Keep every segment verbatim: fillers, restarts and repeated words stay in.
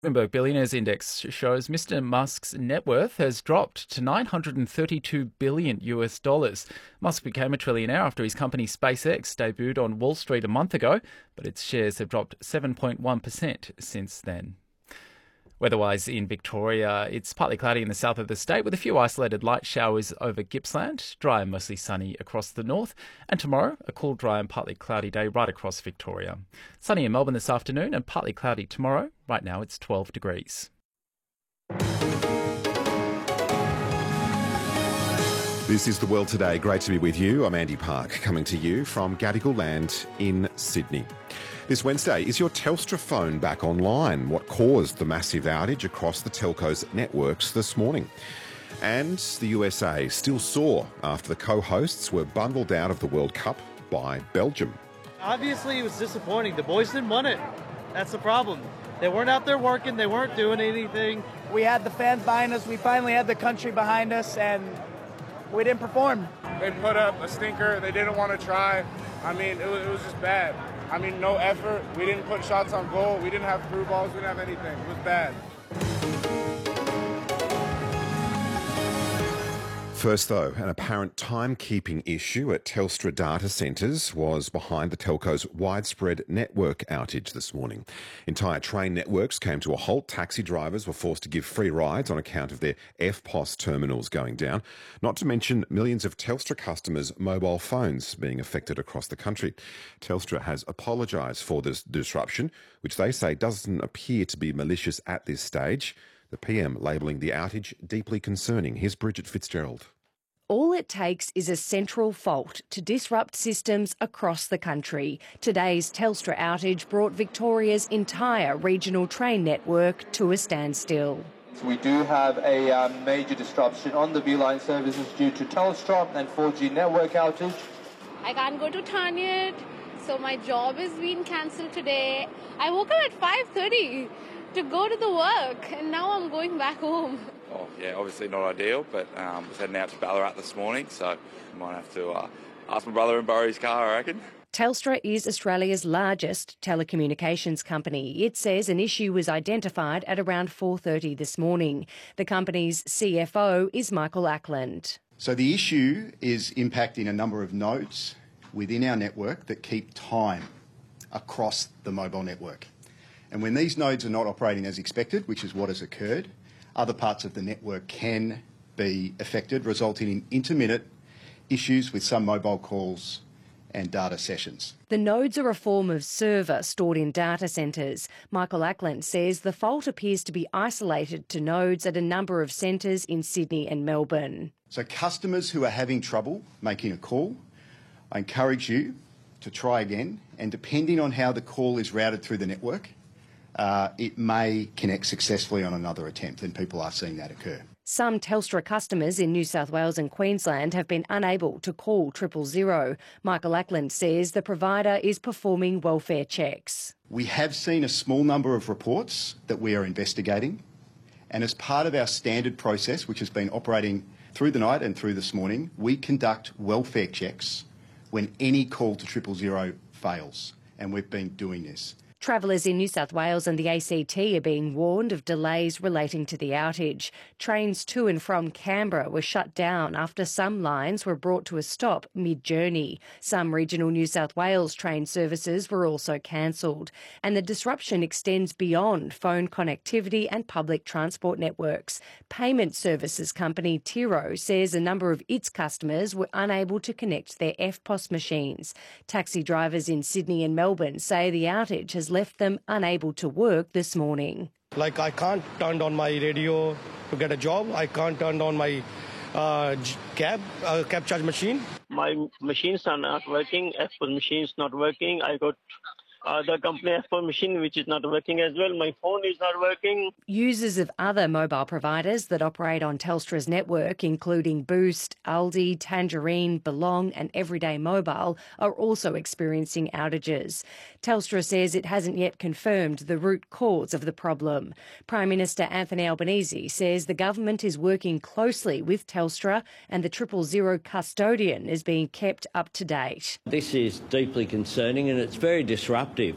Bloomberg Billionaires Index shows Mister Musk's net worth has dropped to nine hundred thirty-two billion U S dollars. Musk became a trillionaire after his company SpaceX debuted on Wall Street a month ago, but its shares have dropped seven point one percent since then. Weatherwise in Victoria, it's partly cloudy in the south of the state with a few isolated light showers over Gippsland, dry and mostly sunny across the north. And tomorrow, a cool, dry and partly cloudy day right across Victoria. Sunny in Melbourne this afternoon and partly cloudy tomorrow. Right now it's twelve degrees. This is The World Today. Great to be with you. I'm Andy Park, coming to you from Gadigal Land in Sydney. This Wednesday, is your Telstra phone back online? What caused the massive outage across the telco's networks this morning? And the U S A still sore after the co-hosts were bundled out of the World Cup by Belgium. Obviously, it was disappointing. The boys didn't want it. That's the problem. They weren't out there working. They weren't doing anything. We had the fans behind us. We finally had the country behind us, and we didn't perform. They put up a stinker. They didn't want to try. I mean, it was, it was just bad. I mean, no effort. We didn't put shots on goal. We didn't have through balls. We didn't have anything. It was bad. First, though, an apparent timekeeping issue at Telstra data centres was behind the telco's widespread network outage this morning. Entire train networks came to a halt. Taxi drivers were forced to give free rides on account of their F P O S terminals going down, not to mention millions of Telstra customers' mobile phones being affected across the country. Telstra has apologised for this disruption, which they say doesn't appear to be malicious at this stage. The P M labelling the outage deeply concerning. Here's Bridget Fitzgerald. All it takes is a central fault to disrupt systems across the country. Today's Telstra outage brought Victoria's entire regional train network to a standstill. We do have a uh, major disruption on the V-Line services due to Telstra and four G network outage. I can't go to Tarniet, so my job is being cancelled today. I woke up at five thirty to go to the work, and now I'm going back home. Oh, yeah, obviously not ideal, but um, was heading out to Ballarat this morning, so I might have to uh, ask my brother and borrow his car, I reckon. Telstra is Australia's largest telecommunications company. It says an issue was identified at around four thirty this morning. The company's C F O is Michael Ackland. So the issue is impacting a number of nodes within our network that keep time across the mobile network. And when these nodes are not operating as expected, which is what has occurred, other parts of the network can be affected, resulting in intermittent issues with some mobile calls and data sessions. The nodes are a form of server stored in data centres. Michael Ackland says the fault appears to be isolated to nodes at a number of centres in Sydney and Melbourne. So customers who are having trouble making a call, I encourage you to try again, and depending on how the call is routed through the network, Uh, it may connect successfully on another attempt, and people are seeing that occur. Some Telstra customers in New South Wales and Queensland have been unable to call triple zero. Michael Ackland says the provider is performing welfare checks. We have seen a small number of reports that we are investigating, and as part of our standard process, which has been operating through the night and through this morning, we conduct welfare checks when any call to triple zero fails, and we've been doing this. Travellers in New South Wales and the A C T are being warned of delays relating to the outage. Trains to and from Canberra were shut down after some lines were brought to a stop mid-journey. Some regional New South Wales train services were also cancelled. And the disruption extends beyond phone connectivity and public transport networks. Payment services company Tiro says a number of its customers were unable to connect their F P O S machines. Taxi drivers in Sydney and Melbourne say the outage has left them unable to work this morning. Like I can't turn on my radio to get a job. I can't turn on my uh, cab uh, cab charge machine. My machines are not working. F P O S machine is not working. I got uh, the company F P O S machine which is not working as well. My phone is not working. Users of other mobile providers that operate on Telstra's network, including Boost, Aldi, Tangerine, Belong and Everyday Mobile, are also experiencing outages. Telstra says it hasn't yet confirmed the root cause of the problem. Prime Minister Anthony Albanese says the government is working closely with Telstra and the triple zero custodian is being kept up to date. This is deeply concerning and it's very disruptive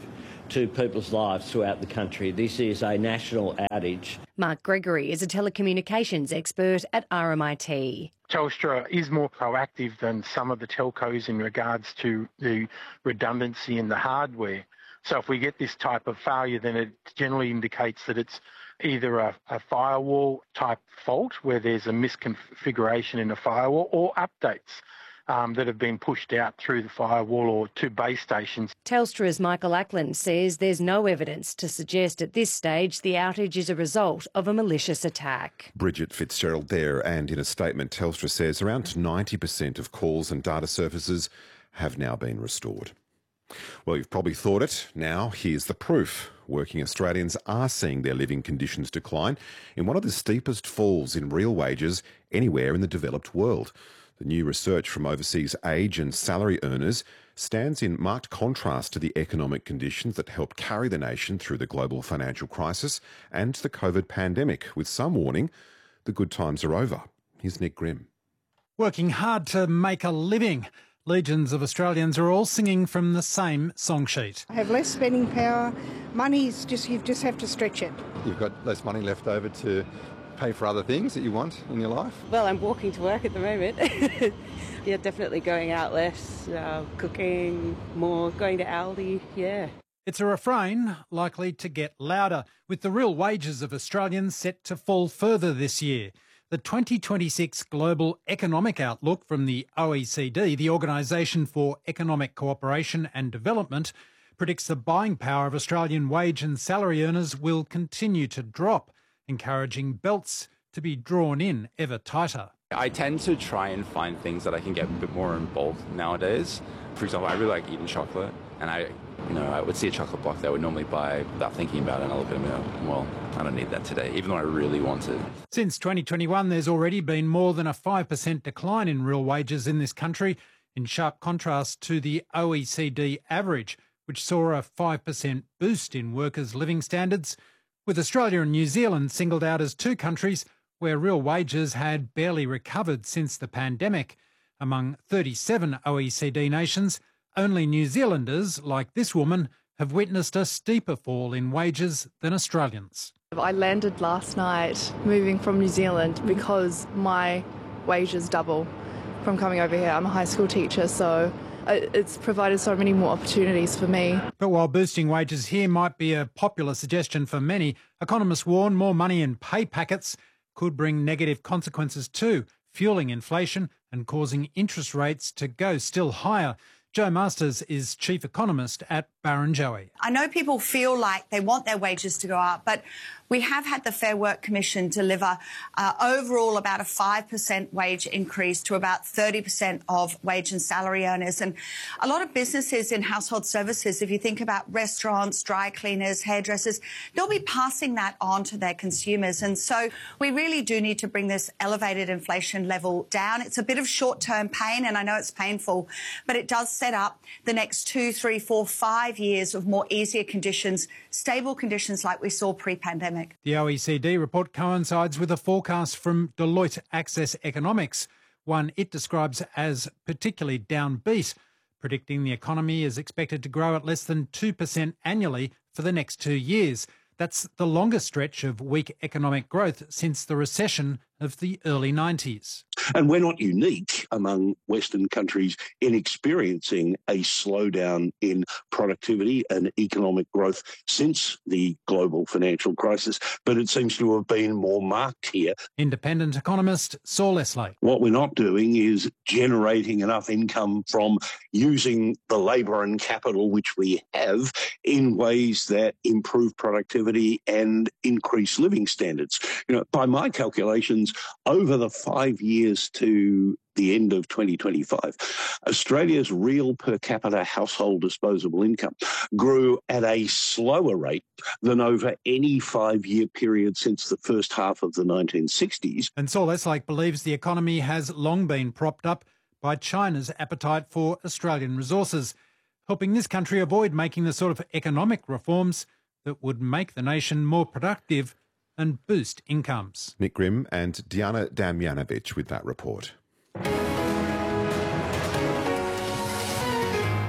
to people's lives throughout the country. This is a national outage. Mark Gregory is a telecommunications expert at R M I T. Telstra is more proactive than some of the telcos in regards to the redundancy in the hardware. So if we get this type of failure, then it generally indicates that it's either a, a firewall type fault where there's a misconfiguration in the firewall, or updates um, that have been pushed out through the firewall or to base stations. Telstra's Michael Ackland says there's no evidence to suggest at this stage the outage is a result of a malicious attack. Bridget Fitzgerald there, and in a statement, Telstra says around ninety percent of calls and data services have now been restored. Well, you've probably thought it. Now, here's the proof. Working Australians are seeing their living conditions decline in one of the steepest falls in real wages anywhere in the developed world. The new research from overseas age and salary earners stands in marked contrast to the economic conditions that helped carry the nation through the global financial crisis and the COVID pandemic, with some warning the good times are over. Here's Nick Grimm. Working hard to make a living. Legions of Australians are all singing from the same song sheet. I have less spending power. Money's just, you just have to stretch it. You've got less money left over to pay for other things that you want in your life? Well, I'm walking to work at the moment. Yeah, definitely going out less, uh, cooking more, going to Aldi, yeah. It's a refrain likely to get louder, with the real wages of Australians set to fall further this year. The twenty twenty-six Global Economic Outlook from the O E C D, the Organisation for Economic Cooperation and Development, predicts the buying power of Australian wage and salary earners will continue to drop, encouraging belts to be drawn in ever tighter. I tend to try and find things that I can get a bit more in bulk nowadays. For example, I really like eating chocolate, and I, you know, I would see a chocolate block that I would normally buy without thinking about it, and I look at it and go, well, I don't need that today, even though I really want it. Since twenty twenty-one, there's already been more than a five percent decline in real wages in this country, in sharp contrast to the O E C D average, which saw a five percent boost in workers' living standards, with Australia and New Zealand singled out as two countries where real wages had barely recovered since the pandemic. Among thirty-seven O E C D nations, only New Zealanders, like this woman, have witnessed a steeper fall in wages than Australians. I landed last night moving from New Zealand because my wages double from coming over here. I'm a high school teacher, so it's provided so many more opportunities for me. But while boosting wages here might be a popular suggestion for many, economists warn more money in pay packets could bring negative consequences too, fueling inflation and causing interest rates to go still higher. Jo Masters is chief economist at Barrenjoey. I know people feel like they want their wages to go up, but we have had the Fair Work Commission deliver uh, overall about a five percent wage increase to about thirty percent of wage and salary earners. And a lot of businesses in household services, if you think about restaurants, dry cleaners, hairdressers, they'll be passing that on to their consumers. And so we really do need to bring this elevated inflation level down. It's a bit of short-term pain, and I know it's painful, but it does set up the next two, three, four, five years of more easier conditions, stable conditions like we saw pre-pandemic. The O E C D report coincides with a forecast from Deloitte Access Economics, one it describes as particularly downbeat, predicting the economy is expected to grow at less than two percent annually for the next two years. That's the longest stretch of weak economic growth since the recession of the early nineties. And we're not unique among Western countries in experiencing a slowdown in productivity and economic growth since the global financial crisis, but it seems to have been more marked here. Independent economist Saul Leslie. What we're not doing is generating enough income from using the labour and capital which we have in ways that improve productivity and increase living standards. You know, by my calculations, over the five years to the end of twenty twenty-five, Australia's real per capita household disposable income grew at a slower rate than over any five-year period since the first half of the nineteen sixties. And Saul Eslake believes the economy has long been propped up by China's appetite for Australian resources, helping this country avoid making the sort of economic reforms that would make the nation more productive and boost incomes. Nick Grimm and Diana Damjanovic with that report.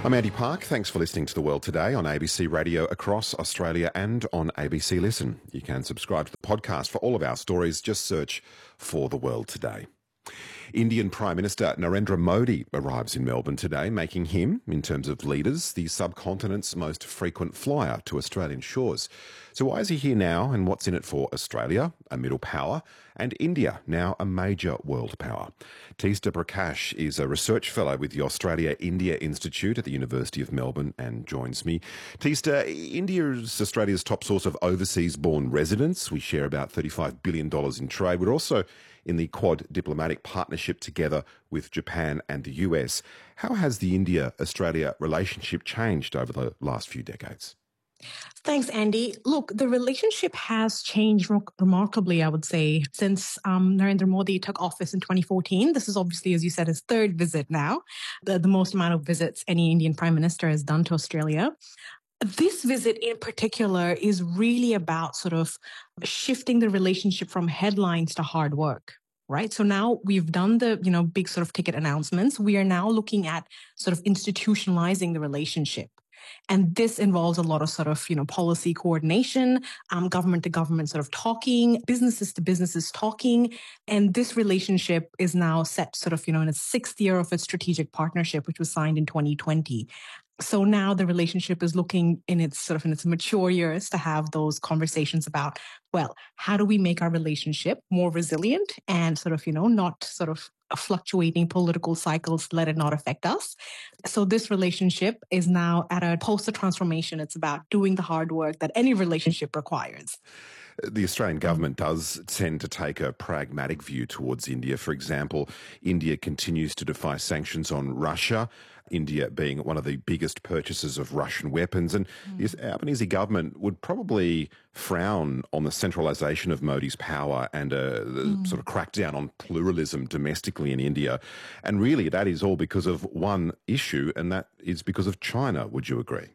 I'm Andy Park. Thanks for listening to The World Today on A B C Radio across Australia and on A B C Listen. You can subscribe to the podcast for all of our stories. Just search for The World Today. Indian Prime Minister Narendra Modi arrives in Melbourne today, making him, in terms of leaders, the subcontinent's most frequent flyer to Australian shores. So why is he here now, and what's in it for Australia, a middle power, and India, now a major world power? Teesta Prakash is a research fellow with the Australia-India Institute at the University of Melbourne and joins me. Teesta, India is Australia's top source of overseas-born residents. We share about thirty-five billion dollars in trade. We're also in the Quad diplomatic partnership together with Japan and the U S. How has the India-Australia relationship changed over the last few decades? Thanks, Andy. Look, the relationship has changed remarkably, I would say, since um, Narendra Modi took office in twenty fourteen. This is obviously, as you said, his third visit now, the, the most amount of visits any Indian Prime Minister has done to Australia. This visit in particular is really about sort of shifting the relationship from headlines to hard work, right? So now we've done the, you know, big sort of ticket announcements. We are now looking at sort of institutionalizing the relationship. And this involves a lot of sort of, you know, policy coordination, um, government to government sort of talking, businesses to businesses talking. And this relationship is now set sort of, you know, in its sixth year of its strategic partnership, which was signed in twenty twenty. So now the relationship is looking in its sort of in its mature years to have those conversations about, well, how do we make our relationship more resilient and sort of, you know, not sort of fluctuating political cycles, let it not affect us. So this relationship is now at a post transformation. It's about doing the hard work that any relationship requires. The Australian government does tend to take a pragmatic view towards India. For example, India continues to defy sanctions on Russia, India being one of the biggest purchasers of Russian weapons. And mm. the Albanese government would probably frown on the centralisation of Modi's power and a mm. sort of crackdown on pluralism domestically in India. And really, that is all because of one issue, and that is because of China. Would you agree?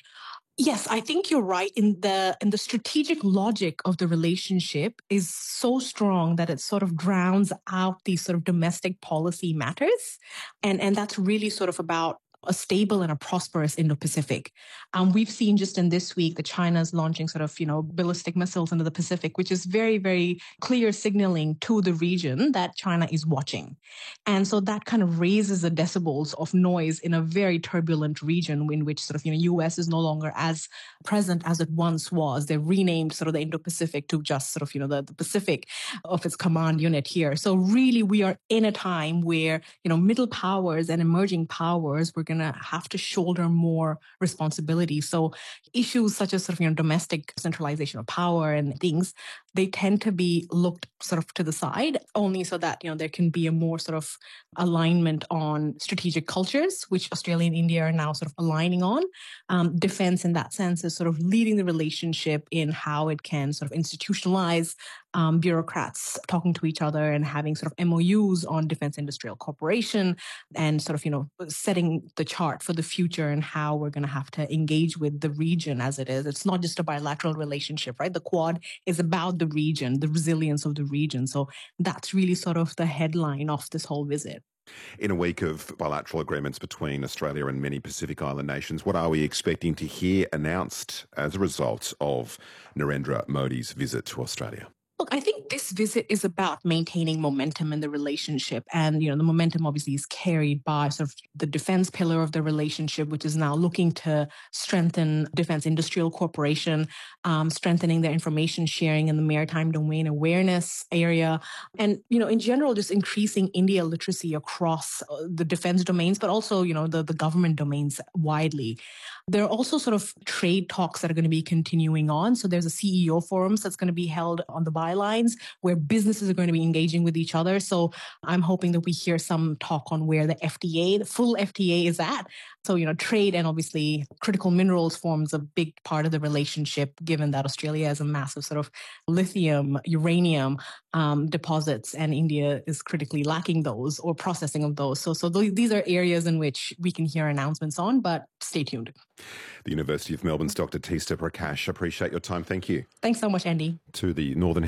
Yes, I think you're right. In the in the strategic logic of the relationship is so strong that it sort of drowns out these sort of domestic policy matters. And, and that's really sort of about a stable and a prosperous Indo-Pacific. Um, we've seen just in this week that China's launching sort of, you know, ballistic missiles into the Pacific, which is very, very clear signaling to the region that China is watching. And so that kind of raises the decibels of noise in a very turbulent region in which sort of, you know, U S is no longer as present as it once was. They renamed sort of the Indo-Pacific to just sort of, you know, the, the Pacific of its command unit here. So really we are in a time where, you know, middle powers and emerging powers, we're going to have to shoulder more responsibility. So issues such as sort of, you know, domestic centralization of power and things, they tend to be looked sort of to the side only so that, you know, there can be a more sort of alignment on strategic cultures, which Australia and India are now sort of aligning on. Um, defense in that sense is sort of leading the relationship in how it can sort of institutionalize um, bureaucrats talking to each other and having sort of M O Us on defense industrial cooperation and sort of, you know, setting the chart for the future and how we're going to have to engage with the region as it is. It's not just a bilateral relationship, right? The Quad is about the region, the resilience of the region. So that's really sort of the headline of this whole visit. In a week of bilateral agreements between Australia and many Pacific Island nations, what are we expecting to hear announced as a result of Narendra Modi's visit to Australia? Look, I think this visit is about maintaining momentum in the relationship. And, you know, the momentum obviously is carried by sort of the defense pillar of the relationship, which is now looking to strengthen defense industrial cooperation, um, strengthening their information sharing in the maritime domain awareness area. And, you know, in general, just increasing India literacy across the defense domains, but also, you know, the, the government domains widely. There are also sort of trade talks that are going to be continuing on. So there's a C E O forums that's going to be held on the bylines where businesses are going to be engaging with each other. So I'm hoping that we hear some talk on where the F D A, the full F D A is at. So, you know, trade and obviously critical minerals forms a big part of the relationship, given that Australia has a massive sort of lithium, uranium um, deposits, and India is critically lacking those or processing of those. So, so th- these are areas in which we can hear announcements on, but stay tuned. The University of Melbourne's Doctor Teesta Prakash, appreciate your time. Thank you. Thanks so much, Andy. To the Northern Hemisphere.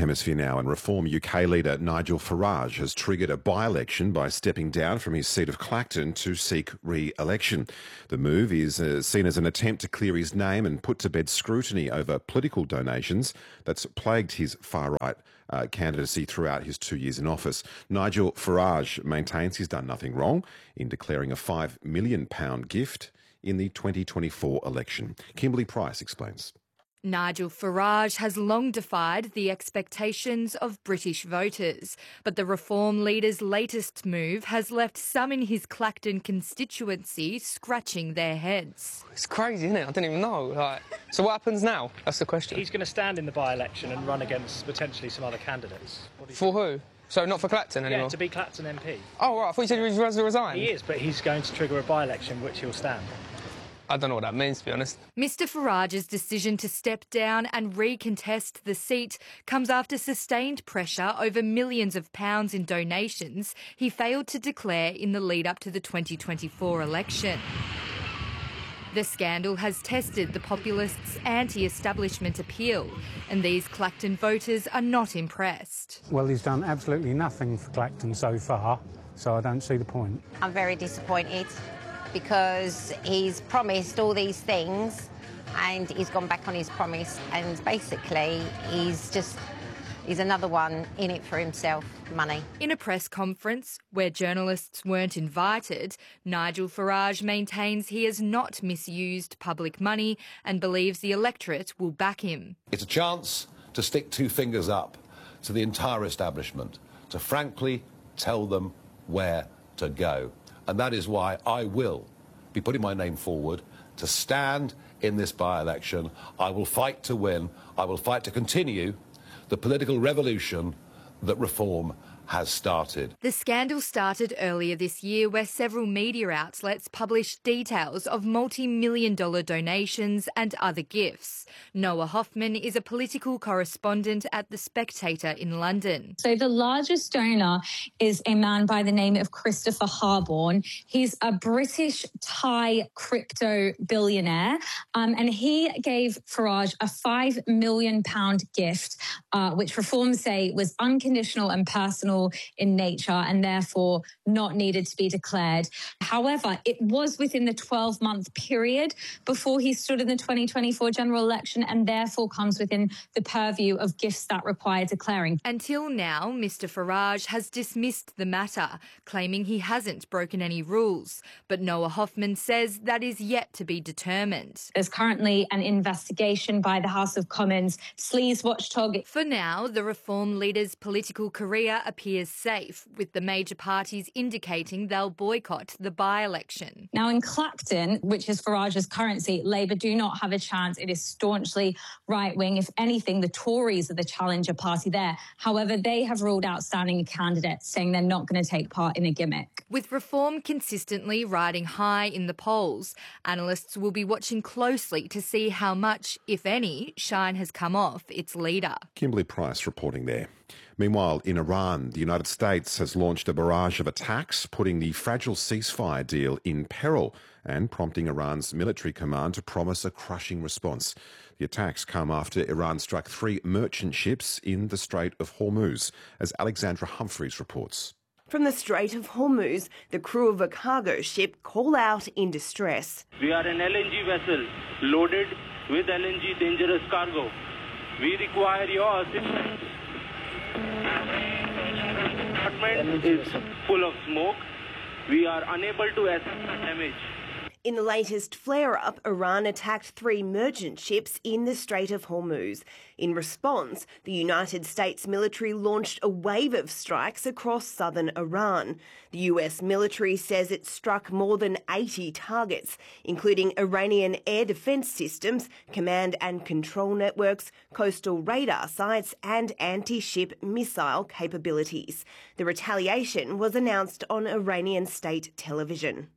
Hemisphere now, and Reform U K leader Nigel Farage has triggered a by-election by stepping down from his seat of Clacton to seek re-election. The move is uh, seen as an attempt to clear his name and put to bed scrutiny over political donations that's plagued his far-right uh, candidacy throughout his two years in office. Nigel Farage maintains he's done nothing wrong in declaring a five million pounds gift in the twenty twenty-four election. Kimberly Price explains. Nigel Farage has long defied the expectations of British voters, but the Reform leader's latest move has left some in his Clacton constituency scratching their heads. It's crazy, isn't it? I don't even know. Like, so what happens now? That's the question. He's going to stand in the by-election and run against potentially some other candidates. For who? So not for Clacton anymore? Yeah, to be Clacton M P. Oh, right. I thought you said he was going to resign. He is, but he's going to trigger a by-election which he'll stand. I don't know what that means, to be honest. Mister Farage's decision to step down and recontest the seat comes after sustained pressure over millions of pounds in donations he failed to declare in the lead-up to the twenty twenty-four election. The scandal has tested the populists' anti-establishment appeal, and these Clacton voters are not impressed. Well, he's done absolutely nothing for Clacton so far, so I don't see the point. I'm very disappointed, because he's promised all these things and he's gone back on his promise, and basically he's just he's another one in it for himself, money. In a press conference where journalists weren't invited, Nigel Farage maintains he has not misused public money and believes the electorate will back him. It's a chance to stick two fingers up to the entire establishment, to frankly tell them where to go. And that is why I will be putting my name forward to stand in this by-election. I will fight to win. I will fight to continue the political revolution that Reform has started. The scandal started earlier this year, where several media outlets published details of multi-million dollar donations and other gifts. Noah Hoffman is a political correspondent at The Spectator in London. So the largest donor is a man by the name of Christopher Harborne. He's a British Thai crypto billionaire, um, and he gave Farage a five million pounds gift, uh, which Reform say was unconditional and personal in nature and therefore not needed to be declared. However, it was within the twelve-month period before he stood in the twenty twenty-four general election, and therefore comes within the purview of gifts that require declaring. Until now, Mister Farage has dismissed the matter, claiming he hasn't broken any rules. But Noah Hoffman says that is yet to be determined. There's currently an investigation by the House of Commons sleaze watchdog. For now, the Reform leader's political career appears safe, with the major parties indicating they'll boycott the by-election. Now in Clacton, which is Farage's current seat, Labour do not have a chance. It is staunchly right-wing. If anything, the Tories are the challenger party there. However, they have ruled out standing a candidate, saying they're not going to take part in a gimmick. With Reform consistently riding high in the polls, analysts will be watching closely to see how much, if any, shine has come off its leader. Kimberly Price reporting there. Meanwhile, in Iran, the United States has launched a barrage of attacks, putting the fragile ceasefire deal in peril and prompting Iran's military command to promise a crushing response. The attacks come after Iran struck three merchant ships in the Strait of Hormuz, as Alexandra Humphreys reports. From the Strait of Hormuz, the crew of a cargo ship call out in distress. We are an L N G vessel loaded with L N G dangerous cargo. We require your assistance. The apartment is full of smoke. We are unable to assess the damage. In the latest flare-up, Iran attacked three merchant ships in the Strait of Hormuz. In response, the United States military launched a wave of strikes across southern Iran. The U S military says it struck more than eighty targets, including Iranian air defence systems, command and control networks, coastal radar sites and anti-ship missile capabilities. The retaliation was announced on Iranian state television.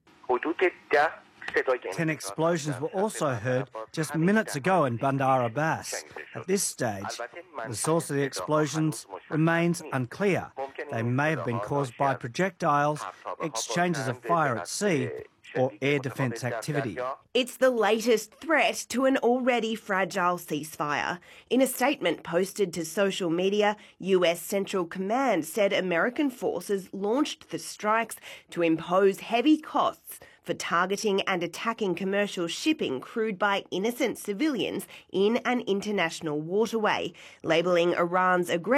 Ten explosions were also heard just minutes ago in Bandar Abbas. At this stage, the source of the explosions remains unclear. They may have been caused by projectiles, exchanges of fire at sea, or air defence activity. It's the latest threat to an already fragile ceasefire. In a statement posted to social media, U S Central Command said American forces launched the strikes to impose heavy costs for targeting and attacking commercial shipping crewed by innocent civilians in an international waterway, labelling Iran's aggression